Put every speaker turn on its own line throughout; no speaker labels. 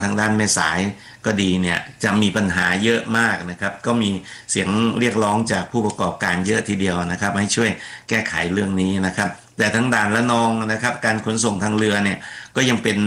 ทางด้านแม่สายก็ดีเนี่ยจะมีปัญหาเยอะมากนะครับก็มีเสียงเรียกร้องจากผู้ประกอบการเยอะทีเดียวนะครับให้ช่วยแก้ไขเรื่องนี้นะครับแต่ทั้งด่านละนองนะครับการขนส่งทางเรือเนี่ยก็ยังเป็น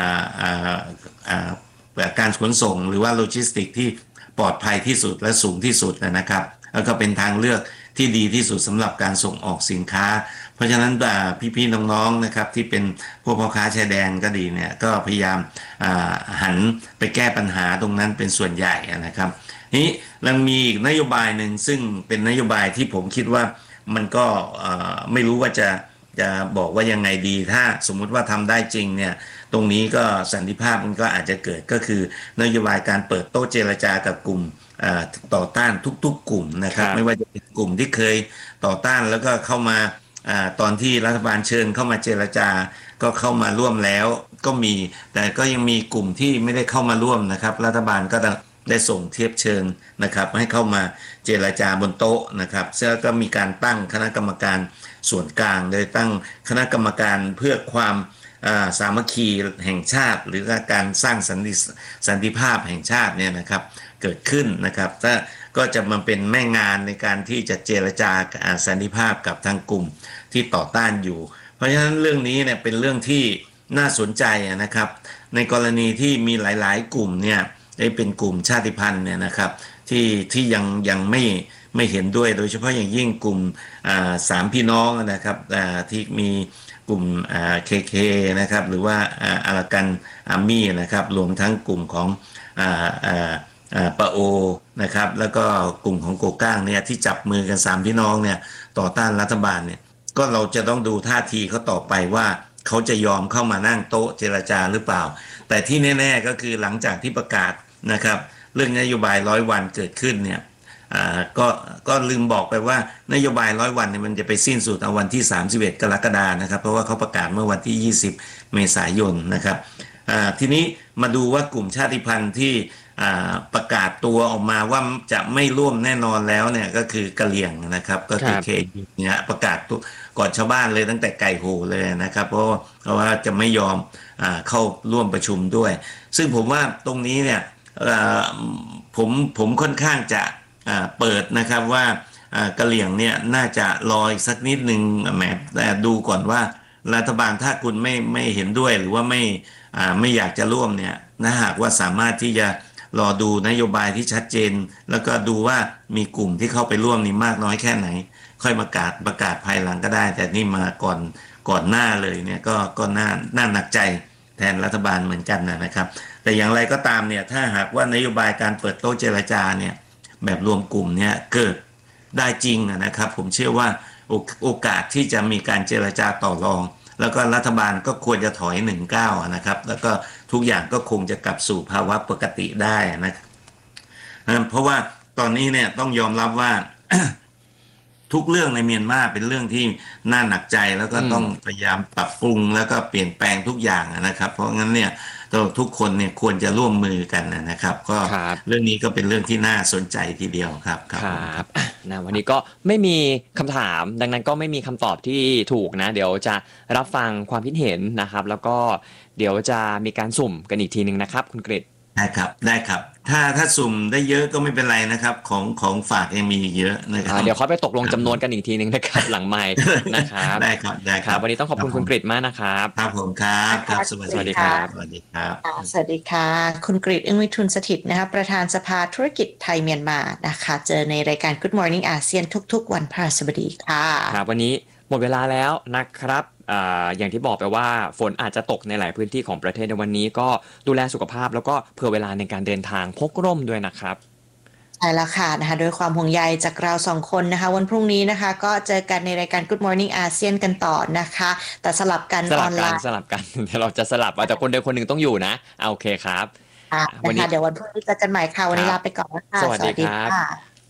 การขนส่งหรือว่าโลจิสติกที่ปลอดภัยที่สุดและสูงที่สุดนะครับแล้วก็เป็นทางเลือกที่ดีที่สุดสำหรับการส่งออกสินค้าเพราะฉะนั้นพี่ๆน้องๆนะครับที่เป็นพวกพ่อค้าชายแดนก็ดีเนี่ยก็พยายามหันไปแก้ปัญหาตรงนั้นเป็นส่วนใหญ่นะครับนี้ยังมีอีกนโยบายหนึ่งซึ่งเป็นนโยบายที่ผมคิดว่ามันก็ไม่รู้ว่าจะบอกว่ายังไงดีถ้าสมมุติว่าทำได้จริงเนี่ยตรงนี้ก็สันติภาพมันก็อาจจะเกิดก็คือนโยบายการเปิดโต๊ะเจรจากับกลุ่มต่อต้านทุกๆกลุ่มนะครับไม่ว่าจะเป็นกลุ่มที่เคยต่อต้านแล้วก็เข้ามาตอนที่รัฐบาลเชิญเข้ามาเจรจาก็เข้ามาร่วมแล้วก็มีแต่ก็ยังมีกลุ่มที่ไม่ได้เข้ามาร่วมนะครับรัฐบาลก็ได้ส่งเทียบเชิญนะครับให้เข้ามาเจรจาบนโต๊ะนะครับแล้วก็มีการตั้งคณะกรรมการส่วนกลางโดยตั้งคณะกรรมการเพื่อความสามัคคีแห่งชาติหรือการสร้างสันติภาพแห่งชาติเนี่ยนะครับเกิดขึ้นนะครับก็จะมาเป็นแม่งานในการที่จะเจรจาสันติภาพกับทางกลุ่มที่ต่อต้านอยู่เพราะฉะนั้นเรื่องนี้เนี่ยเป็นเรื่องที่น่าสนใจนะครับในกรณีที่มีหลายๆกลุ่มเนี่ยเป็นกลุ่มชาติพันธุ์เนี่ยนะครับที่ยังไม่เห็นด้วยโดยเฉพาะอย่างยิ่งกลุ่มสามพี่น้องนะครับที่มีกลุ่มKKนะครับหรือว่าอารากันอาร์มี่นะครับรวมทั้งกลุ่มของปะโอนะครับแล้วก็กลุ่มของโกก้างเนี่ยที่จับมือกันสามพี่น้องเนี่ยต่อต้านรัฐบาลเนี่ยก็เราจะต้องดูท่าทีเขาต่อไปว่าเขาจะยอมเข้ามานั่งโต๊ะเจรจาหรือเปล่าแต่ที่แน่ๆก็คือหลังจากที่ประกาศนะครับเรื่องนโยบาย100 วันเกิดขึ้นเนี่ยก็ลืมบอกไปว่านโยบาย100 วันเนี่ยมันจะไปสิ้นสุดเอาวันที่31 กรกฎาคมนะครับเพราะว่าเขาประกาศเมื่อวันที่20 เมษายนนะครับทีนี้มาดูว่ากลุ่มชาติพันธุ์ที่ประกาศตัวออกมาว่าจะไม่ร่วมแน่นอนแล้วเนี่ยก็คือกะเหรี่ยงนะครับก็คือเคเนี่ยประกาศก่อนชาวบ้านเลยตั้งแต่ไก่โหเลยนะครับเพราะว่าจะไม่ยอมเข้าร่วมประชุมด้วยซึ่งผมว่าตรงนี้เนี่ยผมค่อนข้างจะเปิดนะครับว่ากะเหรี่ยงเนี่ยน่าจะรออีกสักนิดหนึ่งแหมแต่ดูก่อนว่ารัฐบาลถ้าคุณไม่เห็นด้วยหรือว่าไม่อยากจะร่วมเนี่ยนะหากว่าสามารถที่จะรอดูนโยบายที่ชัดเจนแล้วก็ดูว่ามีกลุ่มที่เข้าไปร่วมนี่มากน้อยแค่ไหนค่อยประกาศภายหลังก็ได้แต่นี่มาก่อนหน้าเลยเนี่ยก็น่าหนักใจแทนรัฐบาลเหมือนกันนะครับแต่อย่างไรก็ตามเนี่ยถ้าหากว่านโยบายการเปิดโต๊ะเจรจาเนี่ยแบบรวมกลุ่มเนี่ยเกิดได้จริงนะครับผมเชื่อว่าโอกาสที่จะมีการเจรจาต่อรองแล้วก็รัฐบาลก็ควรจะถอย1 ก้าวนะครับแล้วก็ทุกอย่างก็คงจะกลับสู่ภาวะปกติได้นะครับเพราะว่าตอนนี้เนี่ยต้องยอมรับว่า ทุกเรื่องในเมียนมาเป็นเรื่องที่น่าหนักใจแล้วก็ต้องพยายามปรับปรุงแล้วก็เปลี่ยนแปลงทุกอย่างนะครับเพราะงั้นเนี่ยทุกคนเนี่ยควรจะร่วมมือกันนะครับก็เรื่องนี้ก็เป็นเรื่องที่น่าสนใจทีเดียวครับ
ครับนะวันนี้ก็ไม่มีคำถามดังนั้นก็ไม่มีคำตอบที่ถูกนะเดี๋ยวจะรับฟังความคิดเห็นนะครับแล้วก็เดี๋ยวจะมีการสุ่มกันอีกทีนึงนะครับคุณกฤษ
ได้ครับถ้าสุ่มได้เยอะก็ไม่เป็นไรนะครับของฝากยังมีเยอะนะครับ
เดี๋ยวค่อยไปตกลงจำนวนกันอีกทีนึงนะครับหลังไมค์นะครับ
ได้ครับ
วันนี้ต้องขอบคุณคุณกฤษมากนะครับ
ครับผมครับสวัสดีครับสวัสดีครับ
สวัสดีค่ะคุณกฤษ อึ้งวิทูลสถิตย์นะคะประธานสภาธุรกิจไทยเมียนมานะคะเจอในรายการ Good Morning อาเซียนทุกๆวันพฤหัสบดีค่ะ
ครับวันนี้หมดเวลาแล้วนะครับอย่างที่บอกไปว่าฝนอาจจะตกในหลายพื้นที่ของประเทศในวันนี้ก็ดูแลสุขภาพแล้วก็เผื่อเวลาในการเดินทางพกร่มด้วยนะครับ
ใช่แล้วค่ะนะคะโดยความห่วงใยจากเรา2 คนนะคะวันพรุ่งนี้นะคะก็เจอกันในรายการ Good Morning อาเซียนกันต่อนะคะแต่สลับกันออนไลน์
สลับกันแต่เราจะสลับแต่คนใดคนหนึ่งต้องอยู่นะโอเคครับ
วันนี้เดี๋ยววันพรุ่งนี้เจอกันใหม่ค่ะวันนี้ลาไปก่อนนะคะ
สวัสดีค่ะ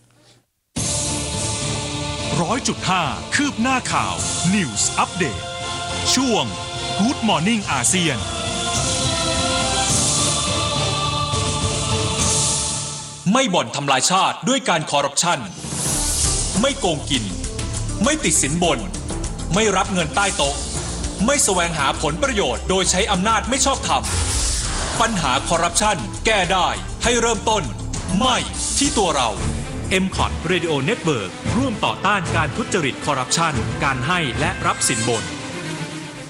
100.5 คืบหน้าข่าว News Update ช่วง Good Morning อาเซียนไม่บ่อนทำลายชาติด้วยการคอร์รัปชันไม่โกงกินไม่ติดสินบนไม่รับเงินใต้โต๊ะไม่แสวงหาผลประโยชน์โดยใช้อำนาจไม่ชอบธรรมปัญหาคอร์รัปชันแก้ได้ให้เริ่มต้นไม่ที่ตัวเรา MCOT Radio Network ร่วมต่อต้านการทุจริตคอร์รัปชันการให้และรับสินบน